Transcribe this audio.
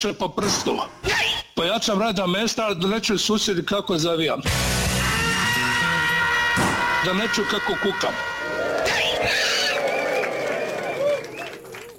po prstu. Pojačam radna mesta da ne čuju susjedi kako zavijam. Da ne čuju kako kukam.